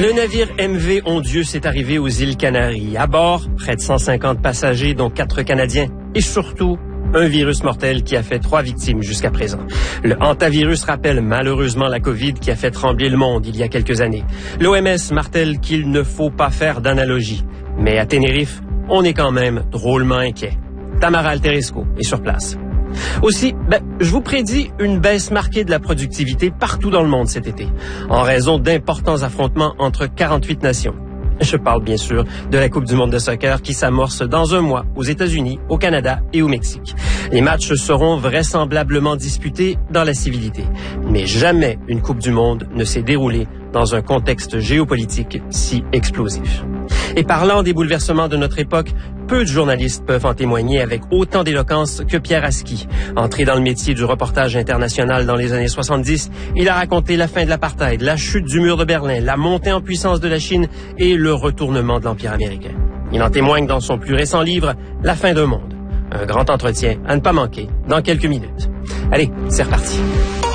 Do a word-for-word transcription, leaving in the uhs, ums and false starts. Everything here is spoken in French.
Le navire M V Ondius est arrivé aux îles Canaries. À bord, près de cent cinquante passagers, dont quatre Canadiens. Et surtout, un virus mortel qui a fait trois victimes jusqu'à présent. Le hantavirus rappelle malheureusement la COVID qui a fait trembler le monde il y a quelques années. L'O M S martèle qu'il ne faut pas faire d'analogie. Mais à Tenerife, on est quand même drôlement inquiet. Tamara Alteresco est sur place. Aussi, ben, je vous prédis une baisse marquée de la productivité partout dans le monde cet été, en raison d'importants affrontements entre quarante-huit nations. Je parle bien sûr de la Coupe du monde de soccer qui s'amorce dans un mois aux États-Unis, au Canada et au Mexique. Les matchs seront vraisemblablement disputés dans la civilité. Mais jamais une Coupe du monde ne s'est déroulée dans un contexte géopolitique si explosif. Et parlant des bouleversements de notre époque, peu de journalistes peuvent en témoigner avec autant d'éloquence que Pierre Aski. Entré dans le métier du reportage international dans les années soixante-dix, il a raconté la fin de l'apartheid, la chute du mur de Berlin, la montée en puissance de la Chine et le retournement de l'Empire américain. Il en témoigne dans son plus récent livre, La fin d'un monde. Un grand entretien à ne pas manquer dans quelques minutes. Allez, c'est reparti.